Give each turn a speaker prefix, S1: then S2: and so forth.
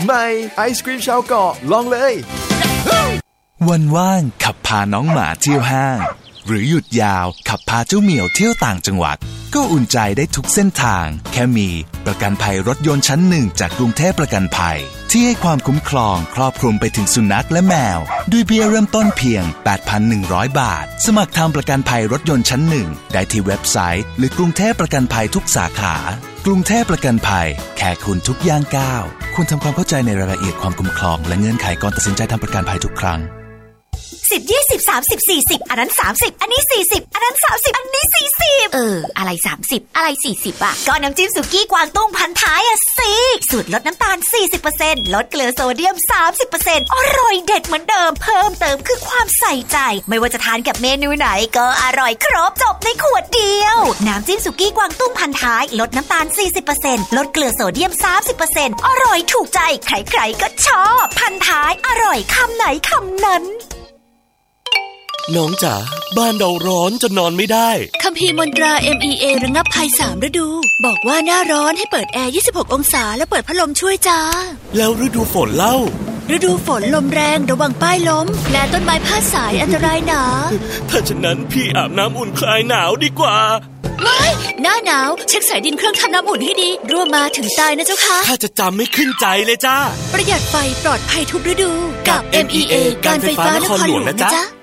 S1: ใหม่ไอศกรีมชาวเกาะลองเลย
S2: วันว่างขับพาน้องหมาเที่ยวห้างหรือหยุดยาวขับพาเจ้าเหมียวเที่ยวต่างจังหวัดก็อุ่นใจได้ทุกเส้นทางแค่มีประกันภัยรถยนต์ชั้นหนึ่งจากกรุงเทพประกันภัยที่ให้ความคุ้มครองครอบคลุมไปถึงสุนัขและแมวด้วยเบี้ยเริ่มต้นเพียง 8,100 บาทสมัครทำประกันภัยรถยนต์ชั้นหนึ่งได้ที่เว็บไซต์หรือกรุงเทพประกันภัยทุกสาขากรุงเทพประกันภัยแค่คุณทุกย่างก้าวควรทำความเข้าใจในรายละเอียดความคุ้มครองและเงื่อนไขก่อนตัดสินใจทำประกันภัยทุกครั้ง
S3: 10 20 30 40อันนั้น30อันนี้40อันนั้น30อันนี้40อะไร30อะไร40อ่ะก็น้ำจิ้มสุกี้กวางตุ้งพันท้ายอ่ะสิสูตรลดน้ำตาล 40% ลดเกลือโซเดียม 30% อร่อยเด็ดเหมือนเดิมเพิ่มเติมคือความใส่ใจไม่ว่าจะทานกับเมนูไหนก็อร่อยครบจบในขวดเดียวน้ำจิ้มสุกี้กวางตุ้งพันท้ายลดน้ำตาล 40% ลดเกลือโซเดียม 30% อร่อยถูกใจใครๆก็ชอบพันท้ายอร่อยคำไหนคำนั้น
S4: น้องจ๋าบ้านเราร้อนจนนอนไม่ได้
S5: คัมภีร์มนตรา MEA ระงับภัย3ฤดูบอกว่าหน้าร้อนให้เปิดแอร์26องศาแล้วเปิดพัดลมช่วยจ้า
S4: แล้วฤดูฝนเล่า
S5: ฤดูฝนลมแรงระวังป้ายล้มและต้นไม้พาดสายอันตรายหนา
S4: ถ้าฉะนั้นพี่อาบน้ำอุ่นคลายหนาวดีกว่า
S5: ไม่หน้าหนาวเช็คสายดินเครื่องทำน้ำอุ่นให้ดีรั่วมาถึงตายนะเจ้าค่ะ
S4: ถ้าจะจำไม่ขึ้นใจเลยจ้า
S5: ประหยัดไฟปลอดภัยทุกฤดูกับ MEA การไฟฟ้านครหลวงนะจ๊ะ